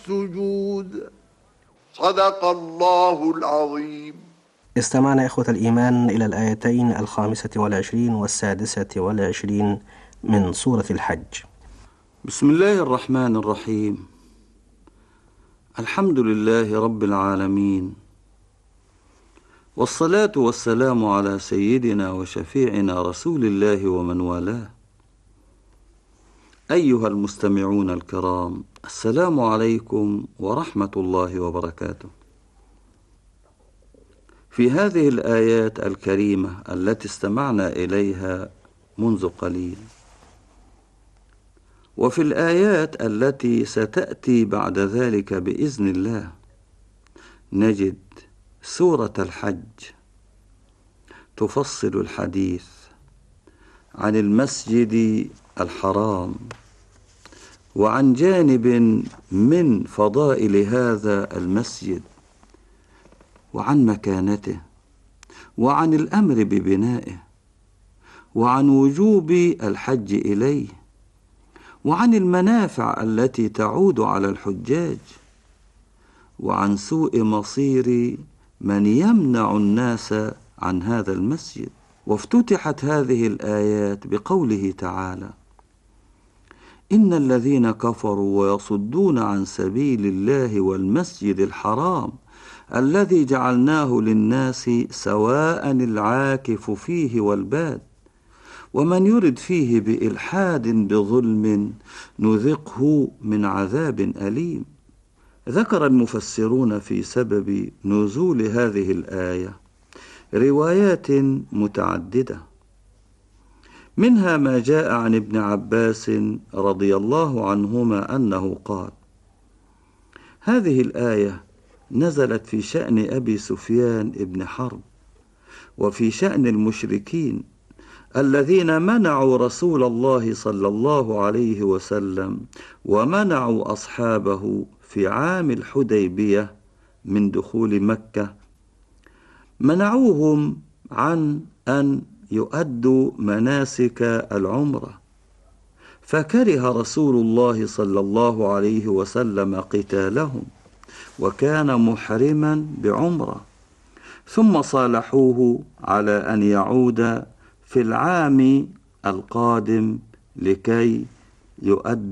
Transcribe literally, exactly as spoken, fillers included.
السجود. صدق الله العظيم. استمعنا إخوة الإيمان إلى الآيتين الخامسة والعشرين والسادسة والعشرين من سورة الحج. بسم الله الرحمن الرحيم. الحمد لله رب العالمين، والصلاة والسلام على سيدنا وشفيعنا رسول الله ومن والاه. أيها المستمعون الكرام، السلام عليكم ورحمة الله وبركاته. في هذه الآيات الكريمة التي استمعنا إليها منذ قليل، وفي الآيات التي ستأتي بعد ذلك بإذن الله، نجد سورة الحج تفصل الحديث عن المسجد الحرام، وعن جانب من فضائل هذا المسجد، وعن مكانته، وعن الأمر ببنائه، وعن وجوب الحج إليه، وعن المنافع التي تعود على الحجاج، وعن سوء مصير من يمنع الناس عن هذا المسجد. وافتتحت هذه الآيات بقوله تعالى: إن الذين كفروا ويصدون عن سبيل الله والمسجد الحرام الذي جعلناه للناس سواء العاكف فيه والباد ومن يرد فيه بإلحاد بظلم نذقه من عذاب أليم. ذكر المفسرون في سبب نزول هذه الآية روايات متعددة، منها ما جاء عن ابن عباس رضي الله عنهما أنه قال: هذه الآية نزلت في شأن أبي سفيان ابن حرب، وفي شأن المشركين الذين منعوا رسول الله صلى الله عليه وسلم ومنعوا أصحابه في عام الحديبية من دخول مكة، منعوهم عن أن يؤدوا مناسك العمرة، فكره رسول الله صلى الله عليه وسلم قتالهم، وكان محرما بعمرة، ثم صالحوه على أن يعود في العام القادم لكي يؤدي